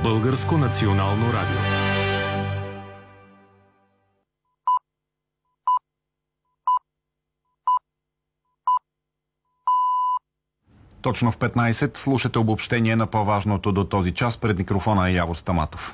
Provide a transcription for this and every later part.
Българско национално радио. Точно в 15 слушате обобщение на по-важното до този час. Пред микрофона е Явор Стаматов.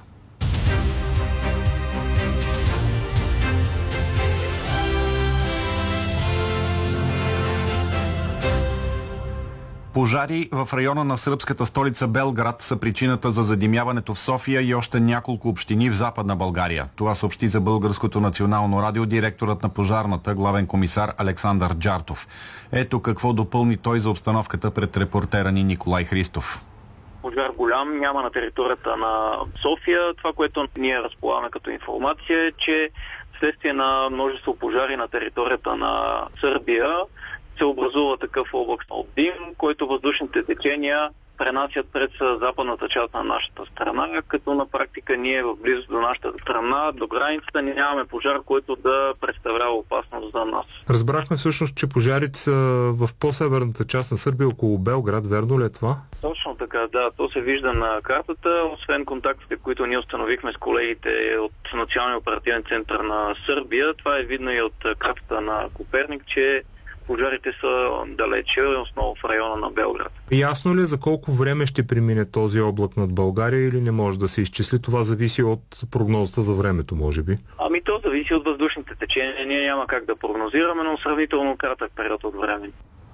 Пожари в района на сръбската столица Белград са причината за задимяването в София и още няколко общини в Западна България. Това съобщи за Българското национално радио директорът на пожарната, главен комисар Александър Джартов. Ето какво допълни той за обстановката пред репортера ни Николай Христов. Пожар голям няма на територията на София. Това, което ние разполагаме като информация е, че вследствие на множество пожари на територията на Сърбия се образува такъв облак от дим, който въздушните течения пренасят през западната част на нашата страна, като на практика ние в близост до нашата страна, до границата, нямаме пожар, който да представлява опасност за нас. Разбрахме всъщност, че пожарите са в по-северната част на Сърбия, около Белград. Верно ли е това? Точно така, да. То се вижда на картата. Освен контактите, които ние установихме с колегите от Националния оперативен център на Сърбия, това е видно и от картата на Коперник, че пожарите са далече, основно в района на Белград. Ясно ли е за колко време ще премине този облак над България или не може да се изчисли? Това зависи от прогнозата за времето, може би? То зависи от въздушните течения. Ние няма как да прогнозираме, но сравнително кратък период от време.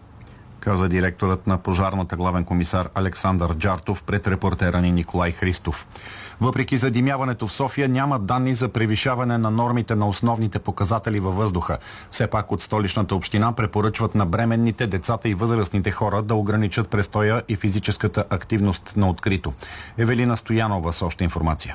Каза директорът на пожарната, главен комисар Александър Джартов пред репортера ни Николай Христов. Въпреки задимяването в София няма данни за превишаване на нормите на основните показатели във въздуха. Все пак от столичната община препоръчват на бременните, децата и възрастните хора да ограничат престоя и физическата активност на открито. Евелина Стоянова с още информация.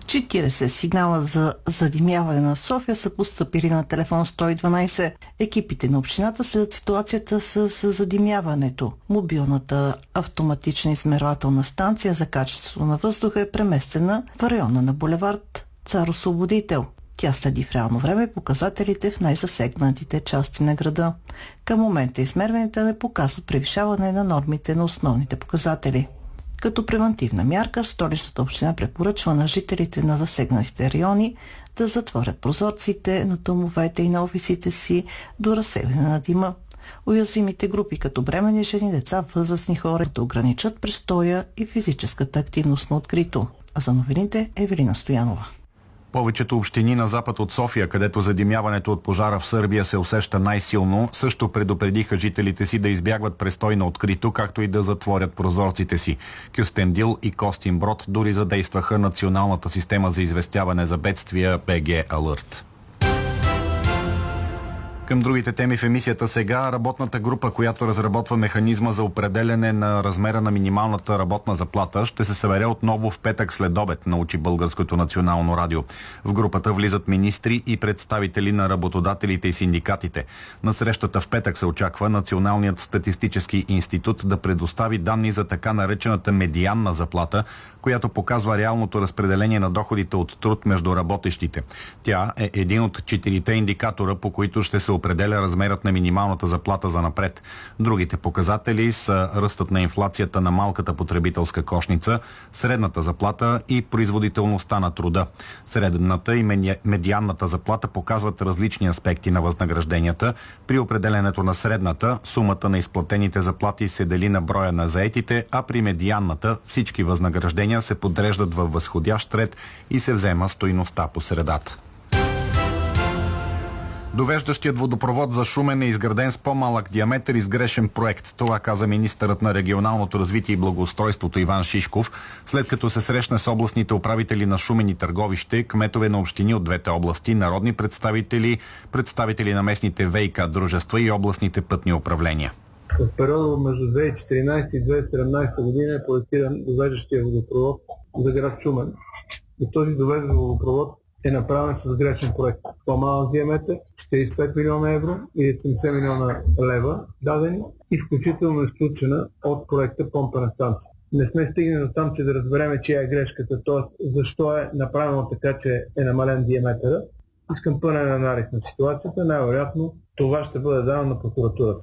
40 сигнала за задимяване на София са постъпили на телефон 112. Екипите на общината следят ситуацията с задимяването. Мобилната автоматична измервателна станция за качеството на въздуха е преместена в района на булевард Цар Освободител. Тя следи в реално време показателите в най-засегнатите части на града. Към момента измерванията не показват превишаване на нормите на основните показатели. Като превантивна мярка, столичната община препоръчва на жителите на засегнатите райони да затворят прозорците на домовете и на офисите си до разсеване на дима. Уязвимите групи, като бременни жени, деца, възрастни хора, да ограничат престоя и физическата активност на открито. А за новините Евелина Стоянова. Повечето общини на запад от София, където задимяването от пожара в Сърбия се усеща най-силно, също предупредиха жителите си да избягват престой на открито, както и да затворят прозорците си. Кюстендил и Костинброд дори задействаха националната система за известяване за бедствия БГ Алърт. Към другите теми в емисията сега. Работната група, която разработва механизма за определяне на размера на минималната работна заплата, ще се събере отново в петък след обед, научи Българското национално радио. В групата влизат министри и представители на работодателите и синдикатите. На срещата в петък се очаква Националният статистически институт да предостави данни за така наречената медианна заплата, която показва реалното разпределение на доходите от труд между работещите. Тя е един от 4 индикатора, по които ще се определя размерът на минималната заплата за напред. Другите показатели са ръстът на инфлацията на малката потребителска кошница, средната заплата и производителността на труда. Средната и медианната заплата показват различни аспекти на възнагражденията. При определенето на средната, сумата на изплатените заплати се дели на броя на заетите, а при медианната всички възнаграждения се подреждат във възходящ ред и се взема стойността по средата. Довеждащият водопровод за Шумен е изграден с по-малък диаметър и с грешен проект. Това каза министърът на регионалното развитие и благоустройството Иван Шишков, след като се срещна с областните управители на Шумен и Търговище, кметове на общини от двете области, народни представители, представители на местните ВиК дружества и областните пътни управления. В периода между 2014 и 2017 година е проектиран довеждащия водопровод за град Шумен. И този довеждащ водопровод е направен с грешен проект. По-малък диаметър, 45 милиона евро или 70 милиона лева дадени и включително изключена от проекта помпена станция. Не сме стигнали до там, че да разбереме чия е грешката, т.е. защо е направено така, че е намален диаметъра. Искам пълен анализ на ситуацията. Най-вероятно това ще бъде дано на прокуратурата.